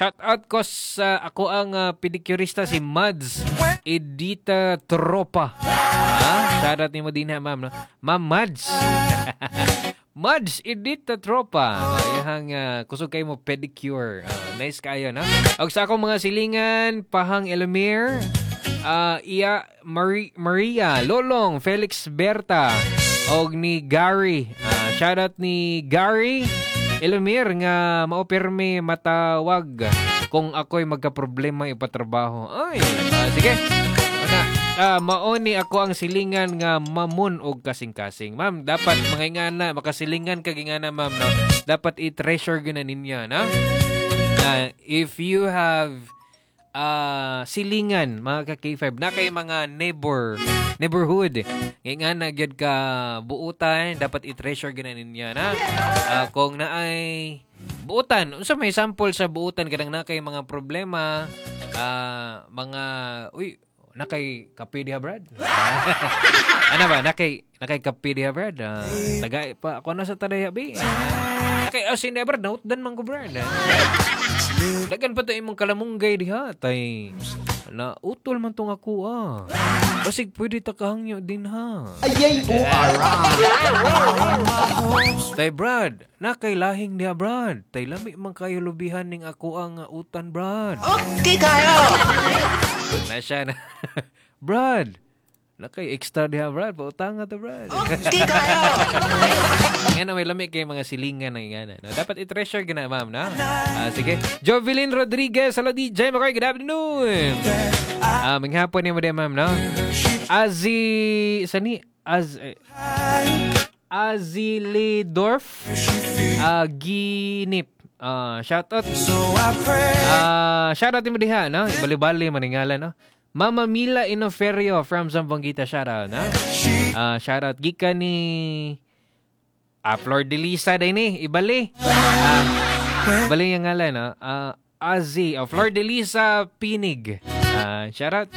Shout out ko sa ako ang pedicurista si Mads Edita Tropa. Shout out ni mo din ha, ma'am. No? Ma'am Mads. Mads Edita Tropa. Yang kusog kayo mo pedicure. Nice kayo, no? Og sa akong mga silingan, Pahang Elamir, Maria, Lolong, Felix Berta, og ni Gary. Shout out ni Gary Elamir nga maopirme matawag kung ako'y magka-problema ipatrabaho. Ay, sige. Maoni ako ang silingan nga mamun og kasing-kasing. Ma'am, dapat mangingana, makasilingan ka gingana, ma'am, no? Dapat i-treasure gina ninyo, no? If you have silingan, mga ka-K5, na kay mga neighborhood, gingana gyud ka buutan, dapat i-treasure gina ninyo, na? Kung naay buutan, unsa may sample sa buutan kadang na kay mga problema, mga nakay kape diha, Brad? Ano ba? Nakay kape diha, Brad? Tagay pa ako na sa tadaya, bi. Nakay asin diha, Brad. Nautdan man ko, Brad. Dagan pa to imong kalamunggay diha. Tay, na utol man tong ako, Basig pwede takahangyo din, ha? Ayay, Tay, Brad. Nakay lahing diha, Brad. Tay, lami man kayo lubihan ning ako ang utan, Brad. Okay kayo! Na siya na. Brad, nakay extra diha, Brad. Pautang nga to, Brad. Okay kayo! Ngayon may lamig kayo mga silingan ng ingana. No? Dapat i-treasure ka na, ma'am, na? Sige. Jovelyn Rodriguez, hello DJ Makoy, good afternoon. Manghapon niyo mo din, ma'am, no? Azilidorf, Ginip. Shoutout. Shoutout mo diha, no? Bali-bali maningala, no? Mama Mila Inoferio from Zamboanguita, shoutout, no? Shoutout gikan ni Flor de Lisa din ni ibali. Bali yang ngalan, no? Azi, Flor de Lisa Pinig. Shoutout.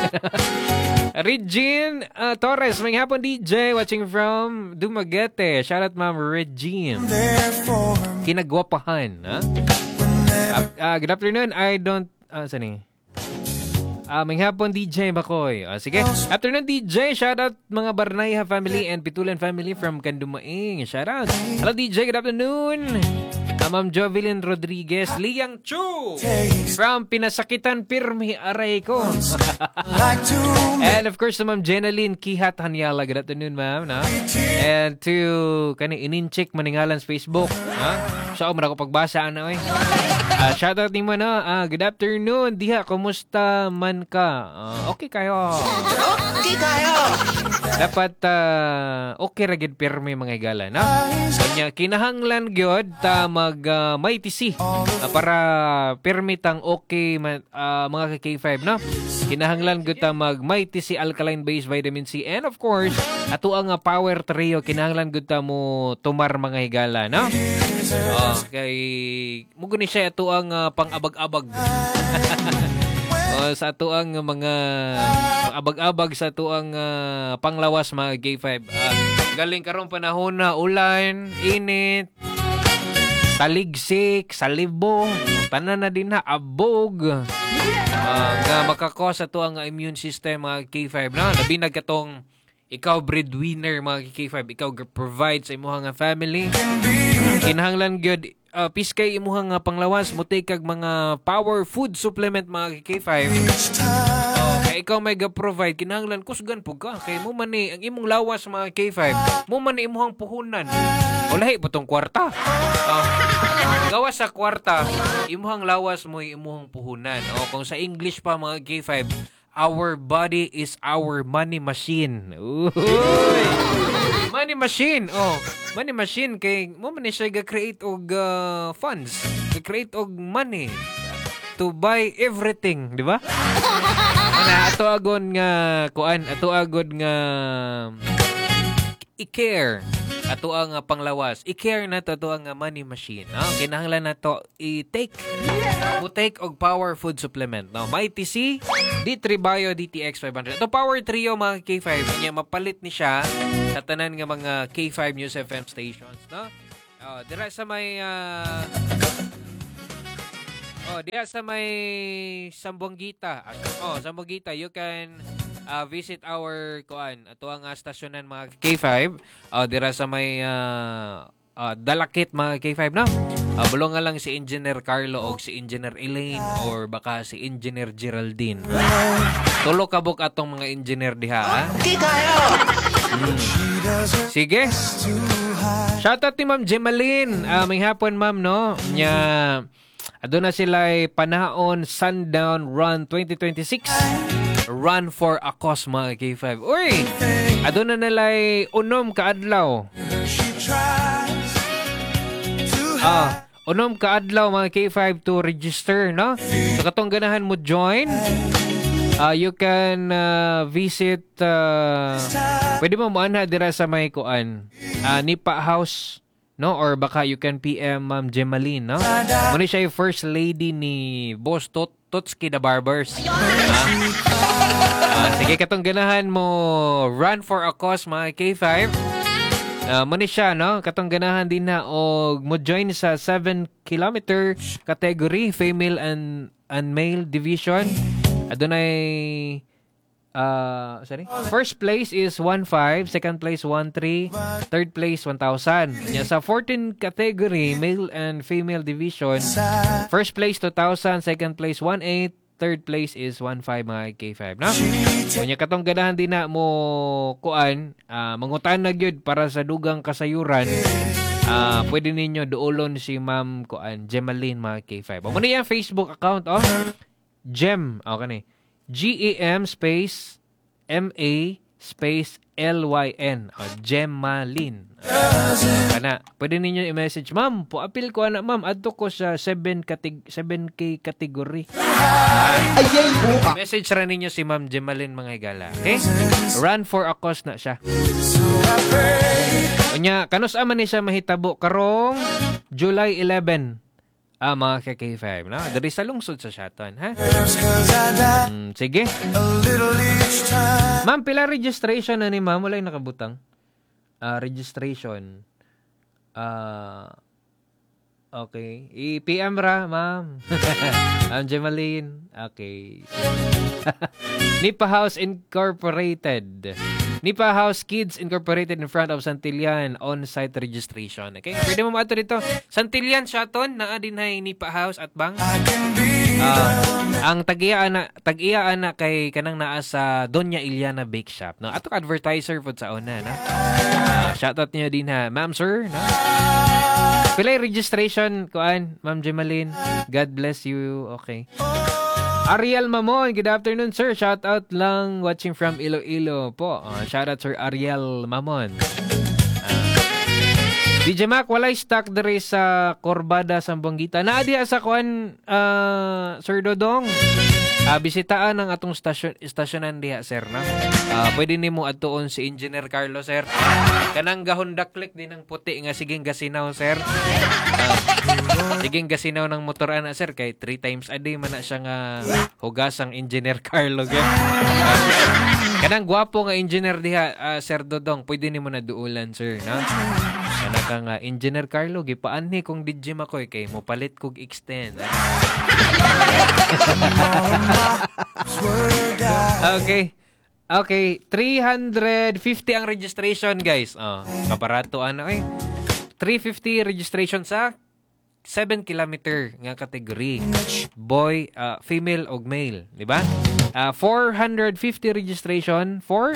Regine Torres, may hapon DJ watching from Dumaguete. Shoutout, Ma'am Regine. Kinagwapahan, ha? Good afternoon. I don't sani. May hapon DJ Makoy. Sige. Afternoon DJ. Shoutout mga Barnaya family and Pitulan family from Kandumaing. Shoutout. Hello DJ. Good afternoon. Ma'am Jovelyn Rodriguez, Liang Chu from Pinasakitan Pirmi, aray ko. And of course, Ma'am Jenaline Kihat Hanyala, good afternoon, ma'am. No? And to kani ininchik maningalan sa Facebook. Siya ko pagbasa ano eh. Shoutout ni mo na. Good afternoon. Diha, kumusta man ka? Okay kayo. Okay kayo. Dapat okay ra gid pirmi mga higala, no? Kanya kinahanglan gyud ta mag may TC para permitang okay mga K5, no? Kinahanglan gyud ta mag may TC alkaline based vitamin C, and of course ato ang power trio kinahanglan gyud ta mo tumar mga higala, no? Kay mugo ni siya ato ang pang-abag-abag. Sa ato ang mga abag-abag sa ato ang panglawas mga K5. Galing karong panahon na ulan, init, taligsik, salibo, tanan na din na abog. Nga makakos sa ato ang immune system mga K5. Na labinag katong ikaw breadwinner mga K5, ikaw provide sa imong family. Kinahanglan gyud piskay imuhang panglawas mo take kag mga power food supplement mga K5. Kay ikaw may ga-provide kinahanglan kusgan pug ka kay mo man ni ang imong lawas mga K5 mo man ni imuhang puhunan o lahi butong kwarta. Gawas sa kwarta imuhang lawas mo imuhang puhunan. Kung sa English pa mga K5, our body is our money machine. Uy! Money machine. Money machine kay mo man siya ga-create og funds, ga-create og money to buy everything, di ba? Ato agon nga kuan, ato agon nga i-care ato ang panglawas. I-care na to ang money machine. Kinahanglan na to i-take. Mo-take og power food supplement. May TC, D3 Bio, DTX 500. Ito power trio mga K5. Kanya mapalit ni siya sa tanan nga mga K5 News FM stations. No? Dira sa may Diya sa may Sambuangita. Sambuangita, you can visit our ato ang stasyonan mga K5. Dira sa may Dalakit mga K5 no. Bulong nga lang si Engineer Carlo o si Engineer Elaine or baka si Engineer Geraldine. Tulo kabuk atong mga engineer diha. Di kayo. Sige. Shoutout ni Ma'am Gemaline. May hapon ma'am no. Nya aduna sila panahon Sundown Run 2026. Run for a cause mga K5. Uy! Aduna nalay unom kaadlaw. Unom kaadlaw mga K5 to register, no? So katong ganahan mo join, you can visit pwede mo moana dira sa may Nipa House, no? Or baka you can PM Ma'am Gemaline, no? Muna siya yung first lady ni Boss Totski the Barbers. Sige, katong ganahan mo run for a cause mga K5. Muna siya, no? Katong ganahan din na o mo join sa 7 kilometer category, female and male division. Adunay first place is 1,500, second place 1,300, third place 1,000. Nya sa 14 category, male and female division, first place 2,000, second place 1,800, third place is 1,500 mga K5, no? Nya katong ganahan din na mo mangutan na gyud para sa dugang kasayuran. Pwede ninyo duolon si Ma'am Gemaline mga K5. Mo ni ang Facebook account Gem, ni. GEM space MA space LYN. Gemaline. Kana, pwede ninyo i-message, ma'am, appeal ko ma'am, adto ko sa 7K category. Message ra ninyo si Ma'am Gemaline mga higala. Okay? Run for a cause na siya. Unya, kanus aman ni siya mahitabo karong July 11. Mga K5, no? Dari sa lungsod sa Shaton, ha? Sige. Ma'am, pila registration na ni ma'am? Wala yung nakabutang. Registration. Okay. I-PM ra, ma'am. Ma'am Gemaline. Okay. Nipa House Incorporated. Nipa House Kids Incorporated in front of Santillan on-site registration. Okay? Pwede mo maato dito. Santillan, Shaton, naa din ay Nipa House at bang? Ang tag-iya ana kay kanang naa sa Doña Iliana Bake Shop. No? Ato advertiser po sa una. No? Shoutout niyo din ha. Ma'am, sir. No? Pilay registration, Ma'am Gemaline. God bless you. Okay. Ariel Mamon, good afternoon sir. Shout out lang watching from Iloilo po. Shout out Sir Ariel Mamon. DJ Mac, walay stock dere sa Corbada Sambuangita. Naa diha sa Sir Dodong. Bisitaan ang atong stasyonan diha sir, no? Pwede nimo adtuon si Engineer Carlo sir. Kanang gahundaklik din ng puti nga siging gasinaw sir. Siging gasinaw ng motor ana sir kay 3 times a day man na siya nga hugas ang Engineer Carlo gyud. Kanang gwapo nga engineer diha Sir Dodong, pwede nimo na duulan sir, no? Kana ka nga Engineer Carlo gipaanhi kung DJ Makoy kay mo palit kog extend. Okay, 350 ang registration guys. Kabarato 350 registration sa 7 kilometer nga category. Boy, female og male, di ba? 450 registration for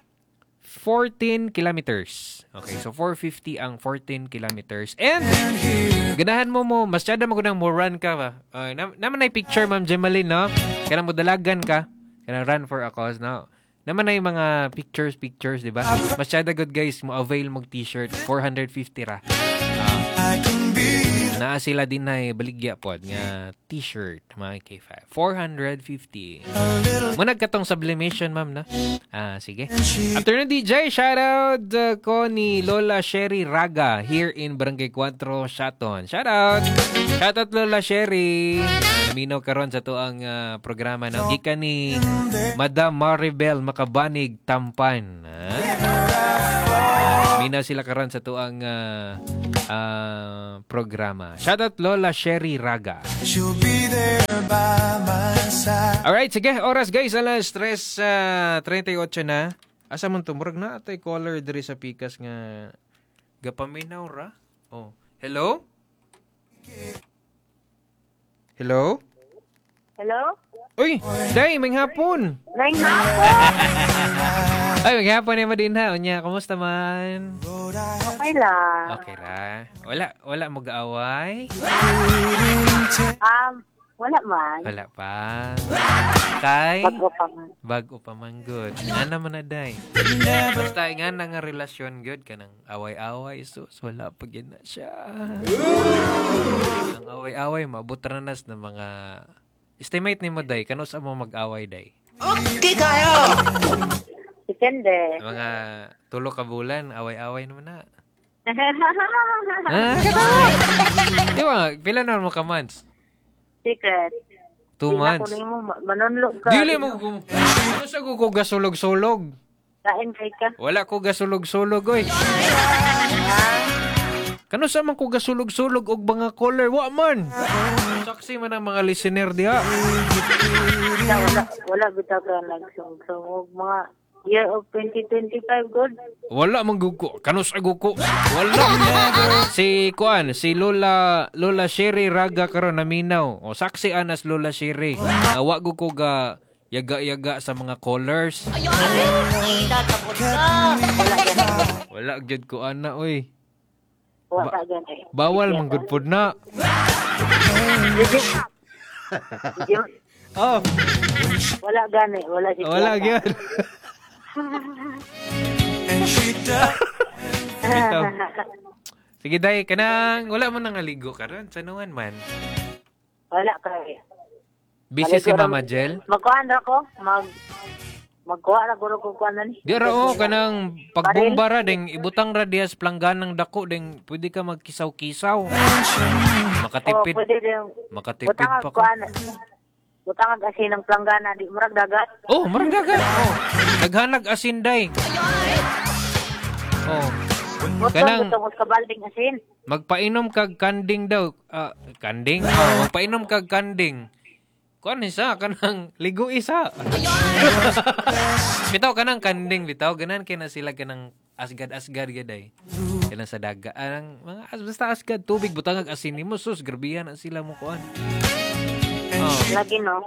14 kilometers. Okay, so 450 ang 14 kilometers. And ganahan mo masyada mo kunang mo run ka ba? Naman ay picture Ma'am Gemaline, no? Kanang mo dalagan ka. Kanang run for a cause, no? Naman ay mga pictures, di ba? Masyada good guys, mo avail mo t-shirt 450 ra. Naa sila din na baligya pod nga t-shirt mga K5. 450. Munag katong sublimation ma'am na. Sige. Afternoon DJ, shoutout ko ni Lola Sherry Raga here in Barangay 4, Shaton. Shoutout Lola Sherry. Naminaw karon sa to ang programa na gikan ni Madam Maribel Makabanig Tampan. Naminaw sila karon sa tuang programa. Shoutout Lola Sherry Raga. She'll be there by my side. Alright, sige. Oras guys. Alas 3:38 na. Asa man tumurag na atay caller diri sa Pikas nga gapaminaw ra. Oh. Hello? Hello? Hello? Uy, day, manghapon. Nine na ako. Ay, maghapon na mo din ha. Unya, kumusta man? Okay lang. Okay ra. Wala mo gaaway? Wala man. Wala pa. Kay? Bago pa man. Bago pa man good. Nga naman na day. Basta nga na nga relasyon good ka ng away-away. Sus, wala pa gina siya. Ang away-away, mabutranas ng mga... Estimate ni mo day, kano sa mo mag-away day? Okay kayo. Depende. Mga tulo ka bulan, away-away naman na. Di ba, pila na mo ka months? Secret. 2 months. Hindi mo manunlog ka. Dili mo ko. Ano sa ko gasulog-sulog? Kain kay ka. Wala ko gasulog-sulog, oy. Kano sa man ko gasulog-sulog og mga caller? Wa man. Saksi man ang mga listener diha. Wala bitaw ka nagsungsong mga year of 2025 good. Wala man guko. Kano sa guko? Wala. Si Lola Sherry Raga karon naminaw. O saksi anas Lola Sherry. Wa guko ga yaga-yaga sa mga callers. Wala gyud ko ana oy. Wala gani. Bawal man gud pod na. Oh, Wala gani. Wala si wala gyud. And she does. Bitaw. Sige day, kanang wala man nang aligo karon sa nuwan man. Wala kay. Busy si Mama Jel. Magkuhan ra ko. Magkuha ra guro ko kuan ni. Di ra o kanang pagbomba ra ding ibutang ra diha sa plangganang dako ding pwede ka magkisaw-kisaw. Makatipid. Pwede din. Makatipid Butang pa ka. kuan. Butang ang asin ng planggana di murag dagat. Oh, marag dagat. Oh. Naghanag asin day. Oh. Kanang Butang ka balding asin. magpainom kag kanding daw. Kanding? Oh, magpainom kag kanding. Kuan isa kanang ligo isa. Bitaw kanang kanding bitaw ganan kay na sila kanang asgad gaday. Kanang sa daga ang mga basta asgad tubig butang asin nimo sus grabihan na sila mo kuan. Oh. Lagi no.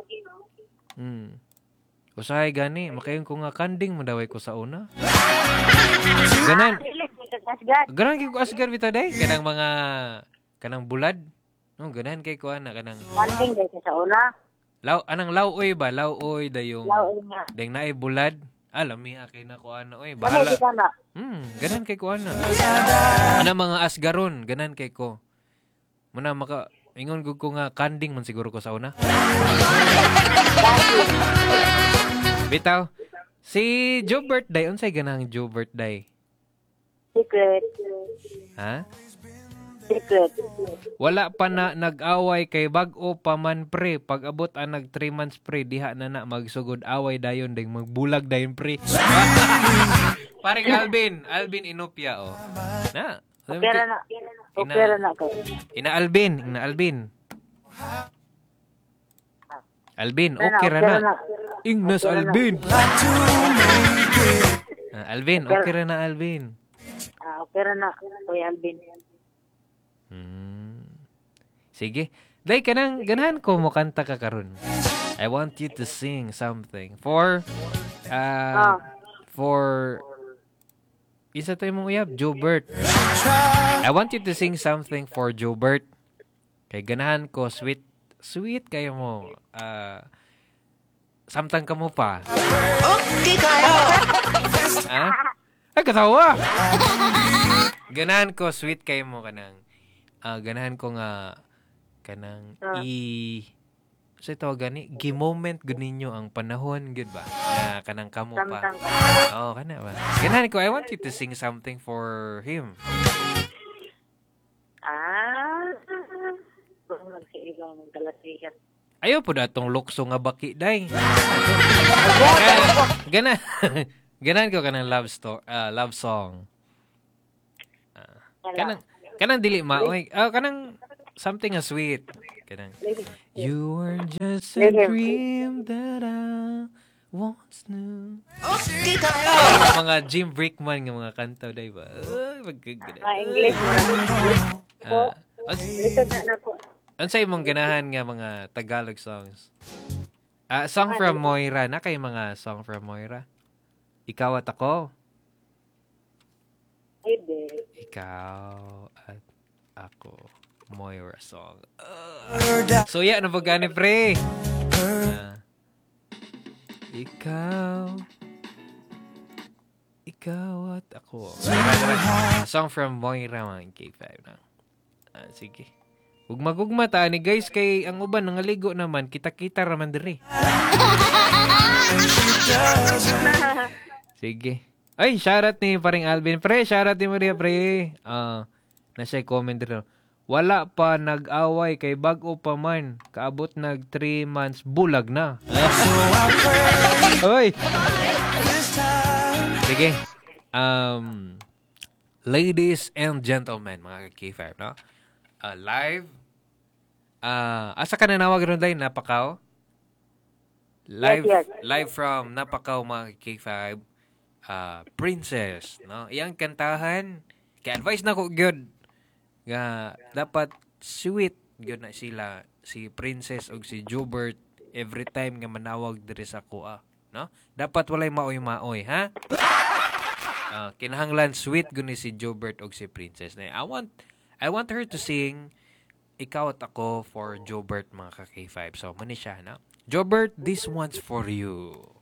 Usahay gani makayon ko nga kanding madaway ko sa una. Ganan. Ganan kay ko asgad bitaw day kanang mga kanang bulad. No, ganan kay kuan na kanang Balding day sa una. anang lauoy ba? Lauoy dayong Laoy nga. deng naay bulad. Alam mi akay na ko ano oy. Ano Bahala. di ka na? Ganan kay ko ano. Ana mga asgaron, ganan kay ko. Muna maka ingon gud ko nga kanding man siguro ko sa una. Bitaw. Si Joe birthday, unsay ganang Joe birthday? Secret. Ha? Secret. Wala pa na nag-away kay bag-o pa man pre. Pag abot ang nag 3 months pre, diha na magsugod away dayon ding magbulag dayon pre. Paring Alvin Inopia oh. Na. Opera na. Opera na ko. Ina Alvin. Alvin, okay ra na. Ignas Alvin. Alvin, okay ra na Alvin. Opera na. Kuya Alvin. Sige. Day kanang ganahan ko mo kanta ka karon. I want you to sing something for isa tayo mong uyab, Jobert. I want you to sing something for Jobert. Kay ganahan ko sweet kayo mo. Samtang ka mo pa. Okay kayo. Ha? Ay, katawa! Ganahan ko sweet kayo mo kanang ganahan ko nga kanang sa ito gani gi-moment gud ninyo ang panahon gud ba kanang kamo pa kana ba ganahan ko I want you to sing something for him ayo po datong lukso nga baki day ganahan ko kanang love song Kanang dili maoy. Kanang something as sweet. Kanang you were just a dream that I once knew. Mga Jim Brickman nga mga kanta day ba? English mo na. Listen na po. Unsay imong ganahan nga mga Tagalog songs? Song from Moira. Na kay mga song from Moira? Ikaw at ako. Hindi. Ikaw at ako. Moira song. So yeah, ano ba gani pre? Ikaw at ako. Song from Moira mga K5 na. Sige. Ugma ta ni guys kay ang uban nangaligo naman kita-kita raman diri. Sige. Ay, shoutout ni paring Alvin. Pre, shoutout ni Maria, pre. Na siya comment dito. Wala pa nag-away kay bag-o pa man. Kaabot nag 3 months. Bulag na. Oy! Sige. Ladies and gentlemen, mga K5, no? Live. Asa ka nanawag ron dahil? Napakaw? Yes. Live from Napakaw, mga K5. Princess, no? Iyang kantahan. Kaya advice na ko, good. Nga, dapat sweet, good na sila. Si Princess o si Jobert every time nga manawag diri sa kuha. No? Dapat walay maoy-maoy, ha? Kinahanglan sweet good ni si Jobert o si Princess. I want her to sing Ikaw at Ako for Jobert, mga ka-K5. So, mani siya, no? Jobert, this one's for you.